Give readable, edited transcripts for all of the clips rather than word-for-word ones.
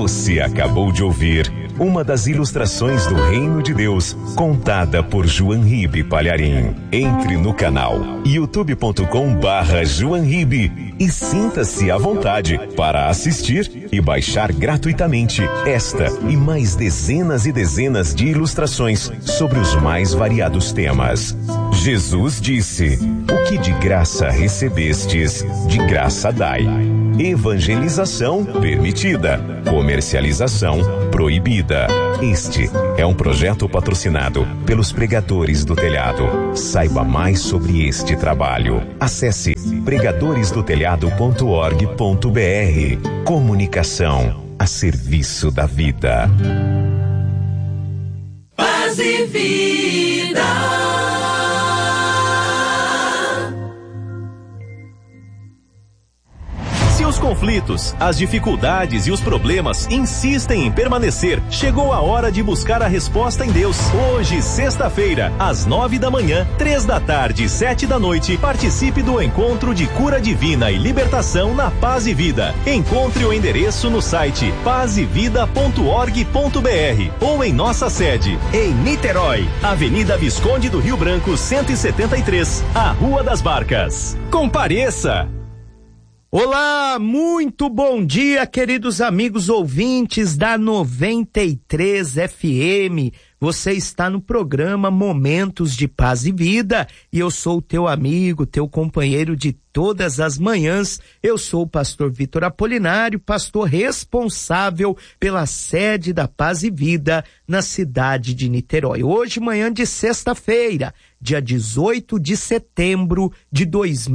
Você acabou de ouvir uma das ilustrações do Reino de Deus, contada por João Ribe Palharim. Entre no canal youtube.com/João Ribe e sinta-se à vontade para assistir e baixar gratuitamente esta e mais dezenas e dezenas de ilustrações sobre os mais variados temas. Jesus disse: o que de graça recebestes, de graça dai. Evangelização permitida, comercialização proibida. Este é um projeto patrocinado pelos Pregadores do Telhado. Saiba mais sobre este trabalho. Acesse pregadoresdotelhado.org.br. Comunicação a serviço da vida. Paz e vida. Se os conflitos, as dificuldades e os problemas insistem em permanecer, chegou a hora de buscar a resposta em Deus. Hoje, sexta-feira, às 9 da manhã, 3 da tarde e 7 da noite, participe do encontro de cura divina e libertação na Paz e Vida. Encontre o endereço no site pazevida.org.br ou em nossa sede, em Niterói, Avenida Visconde do Rio Branco, 173, a Rua das Barcas. Compareça! Olá, muito bom dia, queridos amigos ouvintes da 93 FM. Você está no programa Momentos de Paz e Vida e eu sou o teu amigo, teu companheiro de todas as manhãs. Eu sou o pastor Vitor Apolinário, pastor responsável pela sede da Paz e Vida na cidade de Niterói. Hoje, manhã de sexta-feira, dia 18 de setembro de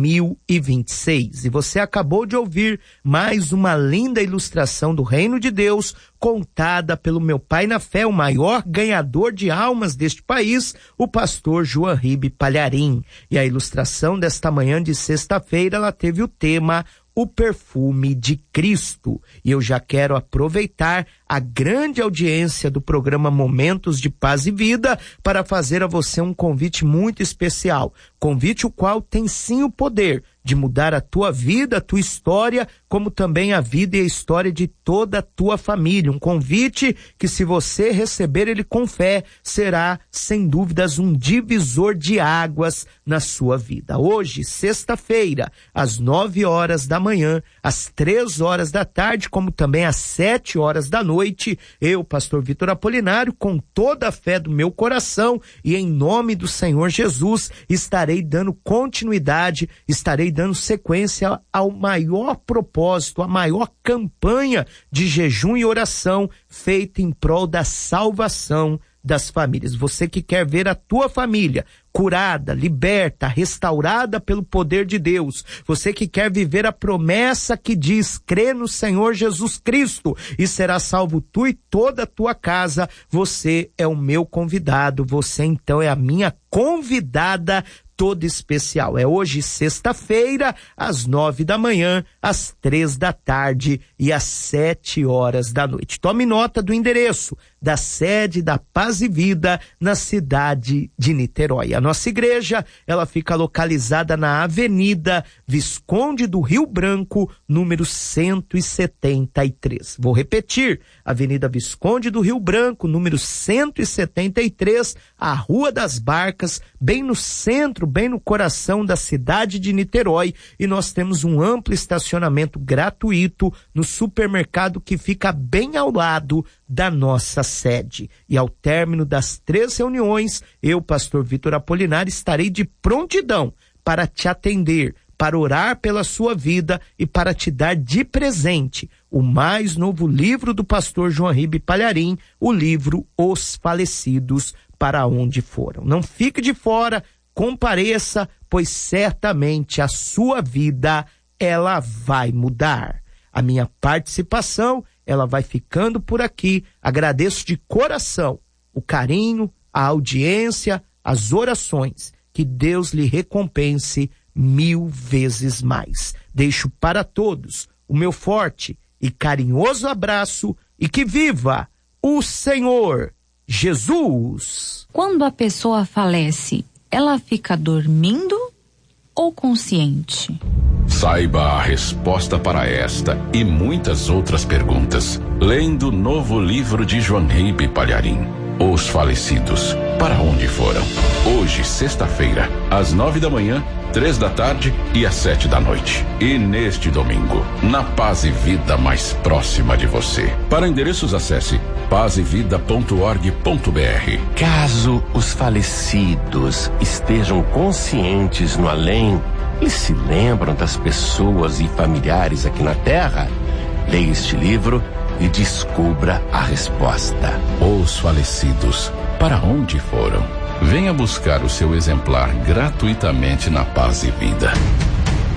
2026. E você acabou de ouvir mais uma linda ilustração do Reino de Deus, contada pelo meu pai na fé, o maior ganhador de almas deste país, o pastor João Ribe Palharim. E a ilustração desta manhã de sexta-feira, ela teve o tema O Perfume de Cristo. E eu já quero aproveitar a grande audiência do programa Momentos de Paz e Vida para fazer a você um convite muito especial. Convite o qual tem sim o poder de mudar a tua vida, a tua história, como também a vida e a história de toda a tua família. Um convite que, se você receber ele com fé, será, sem dúvidas, um divisor de águas na sua vida. Hoje, sexta-feira, às 9 horas da manhã, às 3 horas da tarde, como também às 7 horas da noite, eu, pastor Vitor Apolinário, com toda a fé do meu coração e em nome do Senhor Jesus, estarei dando continuidade, estarei dando sequência ao maior propósito, a maior campanha de jejum e oração feita em prol da salvação das famílias. Você que quer ver a tua família curada, liberta, restaurada pelo poder de Deus. Você que quer viver a promessa que diz: crê no Senhor Jesus Cristo e será salvo tu e toda a tua casa. Você é o meu convidado, você então é a minha convidada toda especial. É hoje, sexta-feira, às 9 da manhã, às 3 da tarde e às 7 horas da noite. Tome nota do endereço da sede da Paz e Vida na cidade de Niterói. A nossa igreja, ela fica localizada na Avenida Visconde do Rio Branco, número 173. Vou repetir, Avenida Visconde do Rio Branco, número 173, a Rua das Barcas, bem no centro, bem no coração da cidade de Niterói, e nós temos um amplo estacionamento gratuito no supermercado que fica bem ao lado da nossa sede. E ao término das 3 reuniões, eu, pastor Vitor Apolinário, estarei de prontidão para te atender, para orar pela sua vida e para te dar de presente o mais novo livro do pastor João Ribe Palharim, o livro Os Falecidos para Onde Foram. Não fique de fora, compareça, pois certamente a sua vida, ela vai mudar. A minha participação, ela vai ficando por aqui. Agradeço de coração o carinho, a audiência, as orações. Que Deus lhe recompense 1000 vezes mais. Deixo para todos o meu forte e carinhoso abraço e que viva o Senhor Jesus. Quando a pessoa falece, ela fica dormindo ou consciente? Saiba a resposta para esta e muitas outras perguntas, lendo o novo livro de Joaneide Palharim, Os Falecidos, para onde foram? Hoje, sexta-feira, às 9 da manhã, 3 da tarde e às 7 da noite. E neste domingo, na Paz e Vida mais próxima de você. Para endereços, acesse pazevida.org.br. Caso os falecidos estejam conscientes no além, eles se lembram das pessoas e familiares aqui na Terra? Leia este livro e descubra a resposta. Os Falecidos, para onde foram? Venha buscar o seu exemplar gratuitamente na Paz e Vida.